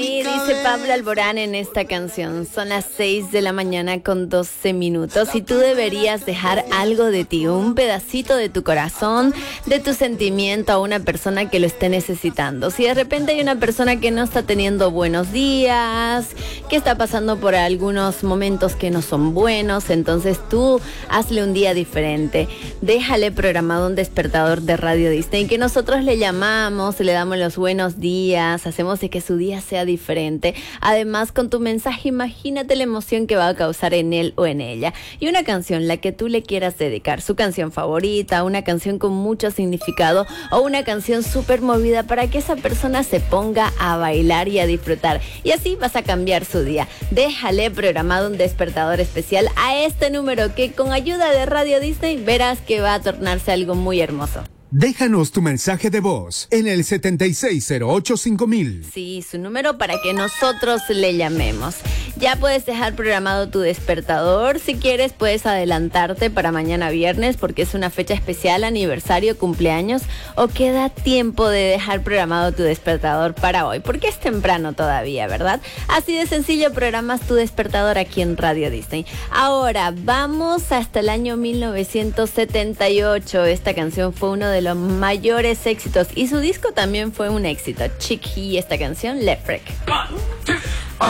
mí, dice Pablo Alborán en esta canción. Son las 6 de la mañana con 12 minutos y tú deberías dejar algo de ti, un pedacito de tu corazón, de tu sentimiento a una persona que lo esté necesitando. Si de repente hay una persona que no está teniendo buenos días, que está pasando por algunos momentos que no son buenos, entonces tú hazle un día diferente. Déjale programado un despertador de Radio Disney que nosotros le llamamos, le damos los buenos días, hacemos de que su día sea diferente. Además, con tu mensaje, imagínate la emoción que va a causar en él o en ella. Y una canción, la que tú le quieras dedicar, su canción favorita, una canción con mucho significado o una canción súper movida para que esa persona se ponga a bailar y a disfrutar. Y así vas a cambiar su día. Déjale programado un despertador especial a este número que con ayuda de Radio Disney verás que va a tornarse algo muy hermoso. Déjanos tu mensaje de voz en el 76085000. Sí, su número para que nosotros le llamemos. Ya puedes dejar programado tu despertador. Si quieres, puedes adelantarte para mañana viernes porque es una fecha especial, aniversario, cumpleaños. O queda tiempo de dejar programado tu despertador para hoy porque es temprano todavía, ¿verdad? Así de sencillo programas tu despertador aquí en Radio Disney. Ahora, vamos hasta el año 1978. Esta canción fue uno de los mayores éxitos y su disco también fue un éxito. Chick y esta canción, Left Freak.